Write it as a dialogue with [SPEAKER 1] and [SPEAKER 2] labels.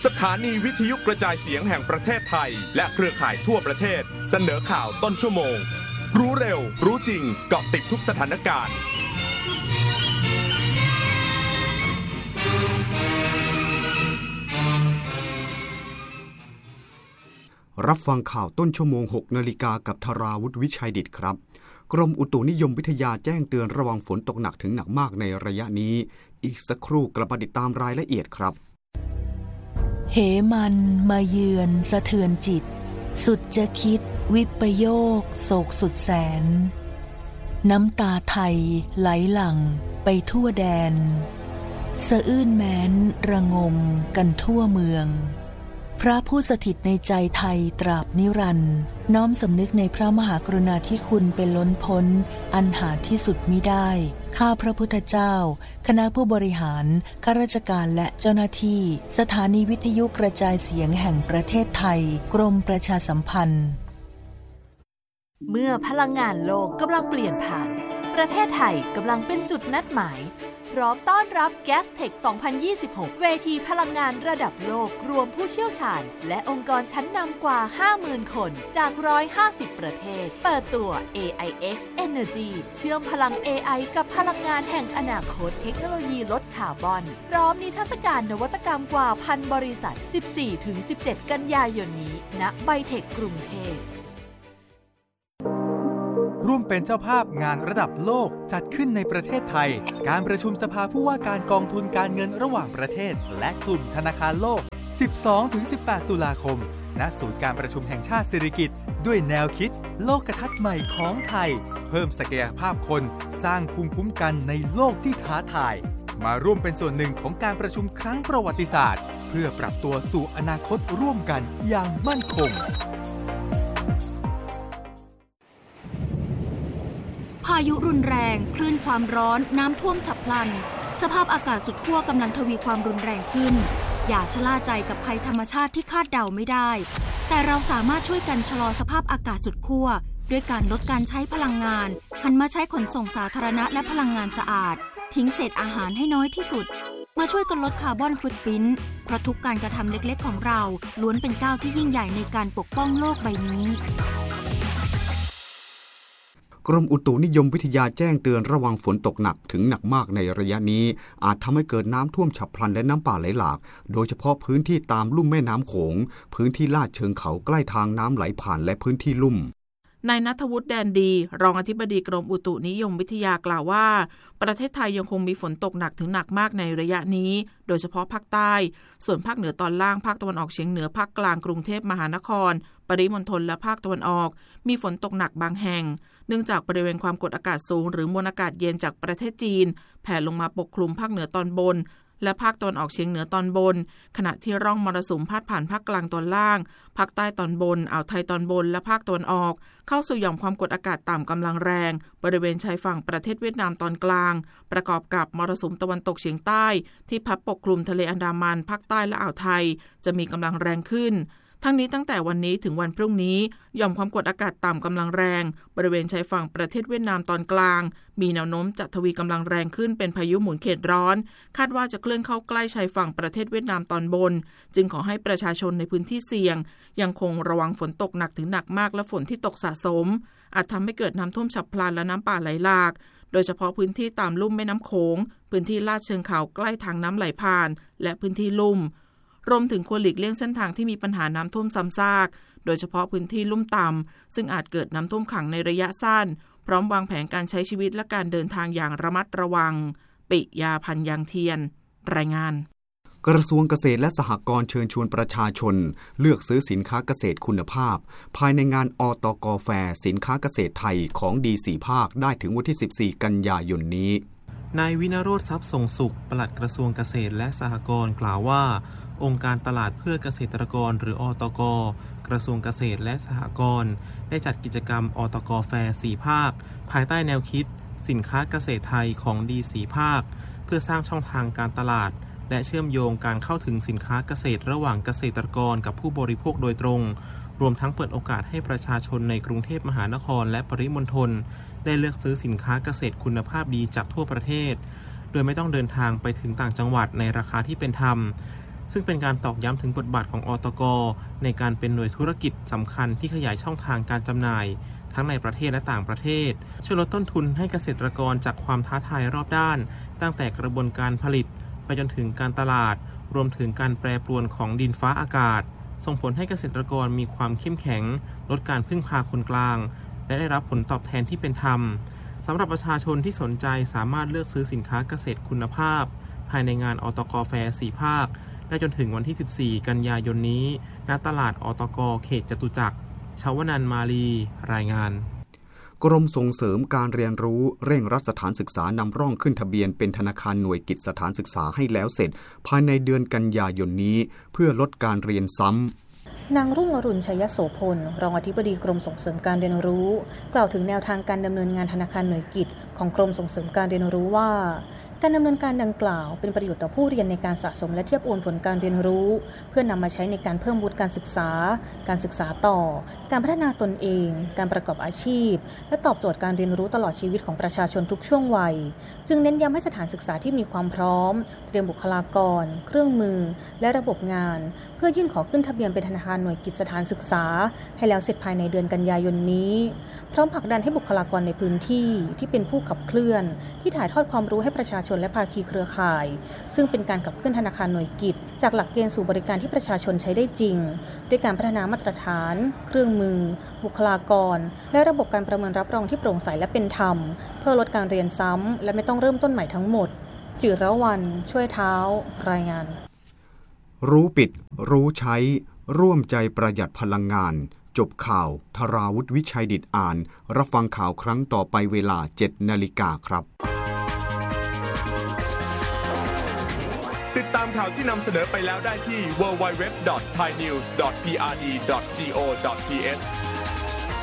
[SPEAKER 1] สถานีวิทยุกระจายเสียงแห่งประเทศไทยและเครือข่ายทั่วประเทศเสนอข่าวต้นชั่วโมงรู้เร็วรู้จริงเกาะติดทุกสถานการณ์
[SPEAKER 2] รับฟังข่าวต้นชั่วโมง 6 นาฬิกากับธราวุฒิวิชัยดิษฐ์ครับกรมอุตุนิยมวิทยาแจ้งเตือนระวังฝนตกหนักถึงหนักมากในระยะนี้อีกสักครู่กลับมาติดตามรายละเอียดครับ
[SPEAKER 3] เหมันมาเยือนสะเทือนจิตสุดจะคิดวิปโยคโศกสุดแสนน้ำตาไทยไหลหลั่งไปทั่วแดนสะอื้นแม้นระงมกันทั่วเมืองพระผู้สถิตในใจไทยตราบนิรันดร์น้อมสำนึกในพระมหากรุณาธิคุณเป็นล้นพ้นอันหาที่สุดมิได้ข้าพระพุทธเจ้าคณะผู้บริหารข้าราชการและเจ้าหน้าที่สถานีวิทยุกระจายเสียงแห่งประเทศไทยกรมประชาสัมพันธ์
[SPEAKER 4] เมื่อพลังงานโลกกำลังเปลี่ยนผ่านประเทศไทยกำลังเป็นจุดนัดหมายพร้อมต้อนรับ Gastech 2026 เวทีพลังงานระดับโลกรวมผู้เชี่ยวชาญและองค์กรชั้นนำกว่า 50,000 คนจาก 150 ประเทศเปิดตัว AIX Energy เชื่อมพลัง AI กับพลังงานแห่งอนาคตเทคโนโลยีลดคาร์บอนพร้อมนิทรรศการนวัตกรรมกว่า 1,000 บริษัท 14-17 กันยายนนี้ณไบเทคกรุงเทพ
[SPEAKER 5] ร่วมเป็นเจ้าภาพงานระดับโลกจัดขึ้นในประเทศไทยการประชุมสภาผู้ว่าการกองทุนการเงินระหว่างประเทศและกลุ่มธนาคารโลก 12-18 ตุลาคมณศูนย์การประชุมแห่งชาติสิริกิติ์ด้วยแนวคิดโลกทัศน์ใหม่ของไทยเพิ่มศักยภาพคนสร้างภูมิคุ้มกันในโลกที่ท้าทายมาร่วมเป็นส่วนหนึ่งของการประชุมครั้งประวัติศาสตร์เพื่อปรับตัวสู่อนาคตร่วมกันอย่างมั่นคง
[SPEAKER 6] พายุรุนแรงคลื่นความร้อนน้ำท่วมฉับพลันสภาพอากาศสุดขั้วกำลังทวีความรุนแรงขึ้นอย่าชะล่าใจกับภัยธรรมชาติที่คาดเดาไม่ได้แต่เราสามารถช่วยกันชะลอสภาพอากาศสุดขั้วด้วยการลดการใช้พลังงานหันมาใช้ขนส่งสาธารณะและพลังงานสะอาดทิ้งเศษอาหารให้น้อยที่สุดมาช่วยกันลดคาร์บอนฟุตพริ้นท์เพราะทุกการกระทำเล็กๆของเราล้วนเป็นก้าวที่ยิ่งใหญ่ในการปกป้องโลกใบนี้
[SPEAKER 2] กรมอุตุนิยมวิทยาแจ้งเตือนระวังฝนตกหนักถึงหนักมากในระยะนี้อาจทำให้เกิดน้ำท่วมฉับพลันและน้ำป่าไหลหลากโดยเฉพาะพื้นที่ตามลุ่มแม่น้ำโขงพื้นที่ลาดเชิงเขาใกล้ทางน้ำไหลผ่านและพื้นที่ลุ่ม
[SPEAKER 7] นายณัฐวุฒิแดนดีรองอธิบดีกรมอุตุนิยมวิทยากล่าวว่าประเทศไทยยังคงมีฝนตกหนักถึงหนักมากในระยะนี้โดยเฉพาะภาคใต้ส่วนภาคเหนือตอนล่างภาคตะวันออกเฉียงเหนือภาคกลางกรุงเทพมหานครปริมณฑลและภาคตะวันออกมีฝนตกหนักบางแห่งเนื่องจากบริเวณความกดอากาศสูงหรือมวลอากาศเย็นจากประเทศจีนแผ่ลงมาปกคลุมภาคเหนือตอนบนและภาคตะวันออกเฉียงเหนือตอนบนขณะที่ร่องมรสุมพาดผ่านภาคกลางตอนล่างภาคใต้ตอนบนอ่าวไทยตอนบนและภาคตะวันออกเข้าสู่หย่อมความกดอากาศต่ำกำลังแรงบริเวณชายฝั่งประเทศเวียดนามตอนกลางประกอบกับมรสุมตะวันตกเฉียงใต้ที่พัดปกคลุมทะเลอันดามันภาคใต้และอ่าวไทยจะมีกำลังแรงขึ้นทั้งนี้ตั้งแต่วันนี้ถึงวันพรุ่งนี้หย่อมความกดอากาศต่ำกำลังแรงบริเวณชายฝั่งประเทศเวียดนามตอนกลางมีแนวโน้มจะทวีกำลังแรงขึ้นเป็นพายุหมุนเขตร้อนคาดว่าจะเคลื่อนเข้าใกล้ชายฝั่งประเทศเวียดนามตอนบนจึงขอให้ประชาชนในพื้นที่เสี่ยงยังคงระวังฝนตกหนักถึงหนักมากและฝนที่ตกสะสมอาจทำให้เกิดน้ำท่วมฉับพลันและน้ำป่าไหลหลากโดยเฉพาะพื้นที่ตามลุ่มแม่น้ำโขงพื้นที่ลาดเชิงเขาใกล้ทางน้ำไหลผ่านและพื้นที่ลุ่มรวมถึงควรหลีกเลี่ยงเส้นทางที่มีปัญหาน้ำท่วมซ้ำซากโดยเฉพาะพื้นที่ลุ่มต่ำซึ่งอาจเกิดน้ำท่วมขังในระยะสั้นพร้อมวางแผนการใช้ชีวิตและการเดินทางอย่างระมัดระวังปิยาพันธ์ยังเทียนรายงาน
[SPEAKER 2] กระทรวงเกษตรและสหกรณ์เชิญชวนประชาชนเลือกซื้อสินค้าเกษตรคุณภาพภายในงานอตก.แฟร์สินค้าเกษตรไทยของดี4ภาคได้ถึงวันที่14กันยายนนี้
[SPEAKER 8] นายวินโรจน์ทรัพย์ส่งสุขปลัดกระทรวงเกษตรและสหกรณ์กล่าวว่าองค์การตลาดเพื่อเกษตรกรหรืออตก.กระทรวงเกษตรและสหกรณ์ได้จัดกิจกรรมอตก.แฟร์4ภาคภายใต้แนวคิดสินค้าเกษตรไทยของดี4ภาคเพื่อสร้างช่องทางการตลาดและเชื่อมโยงการเข้าถึงสินค้าเกษตรระหว่างเกษตรกรกับผู้บริโภคโดยตรงรวมทั้งเปิดโอกาสให้ประชาชนในกรุงเทพมหานครและปริมณฑลได้เลือกซื้อสินค้าเกษตรคุณภาพดีจากทั่วประเทศโดยไม่ต้องเดินทางไปถึงต่างจังหวัดในราคาที่เป็นธรรมซึ่งเป็นการตอกย้ำถึงบทบาทของอตก.ในการเป็นหน่วยธุรกิจสำคัญที่ขยายช่องทางการจำหน่ายทั้งในประเทศและต่างประเทศช่วยลดต้นทุนให้เกษตรกรจากความท้าทายรอบด้านตั้งแต่กระบวนการผลิตไปจนถึงการตลาดรวมถึงการแปรปรวนของดินฟ้าอากาศส่งผลให้เกษตรกรมีความเข้มแข็งลดการพึ่งพาคนกลางและได้รับผลตอบแทนที่เป็นธรรมสำหรับประชาชนที่สนใจสามารถเลือกซื้อสินค้าเกษตรคุณภาพภายในงานอตก.แฟร์ 4 ภาคได้จนถึงวันที่14กันยายนนี้ณตลาดอตก.เขตจตุจักรชวนันท์มาลีรายงาน
[SPEAKER 2] กรมส่งเสริมการเรียนรู้เร่งรัดสถานศึกษานำร่องขึ้นทะเบียนเป็นธนาคารหน่วยกิจสถานศึกษาให้แล้วเสร็จภายในเดือนกันยายนนี้เพื่อลดการเรียนซ้ำ
[SPEAKER 9] นางรุ่งอรุณชัยโสพลรองอธิบดีกรมส่งเสริมการเรียนรู้กล่าวถึงแนวทางการดำเนินงานธนาคารหน่วยกิจของกรมส่งเสริมการเรียนรู้ว่าการดำเนินการดังกล่าวเป็นประโยชน์ต่อผู้เรียนในการสะสมและเทียบโอนผลการเรียนรู้เพื่อนำมาใช้ในการเพิ่มวุฒิการศึกษาการศึกษาต่อการพัฒนาตนเองการประกอบอาชีพและตอบโจทย์การเรียนรู้ตลอดชีวิตของประชาชนทุกช่วงวัยจึงเน้นย้ำให้สถานศึกษาที่มีความพร้อมเตรียมบุคลากรเครื่องมือและระบบงานเพื่อยื่นขอขึ้นทะเบียนเป็นธนาคารหน่วยกิจสถานศึกษาให้แล้วเสร็จภายในเดือนกันยายนนี้พร้อมผลักดันให้บุคลากรในพื้นที่ที่เป็นผู้ขับเคลื่อนที่ถ่ายทอดความรู้ให้ประชาชนและภาคีเครือข่ายซึ่งเป็นการขับเคลื่อนธนาคารหน่วยกิจจากหลักเกณฑ์สู่บริการที่ประชาชนใช้ได้จริงด้วยการพัฒนามาตรฐานเครื่องมือบุคลากรและระบบการประเมินรับรองที่โปร่งใสและเป็นธรรมเพื่อลดการเรียนซ้ำและไม่ต้องเริ่มต้นใหม่ทั้งหมดจิรวรรณช่วยเท้ารายงาน
[SPEAKER 2] รู้ปิดรู้ใช้ร่วมใจประหยัดพลังงานจบข่าวธราวุฒิวิชัยดิษฐ์อ่านรับฟังข่าวครั้งต่อไปเวลา 7 นาฬิกาครับ
[SPEAKER 1] ติดตามข่าวที่นำเสนอไปแล้วได้ที่ www.thainews.prd.go.th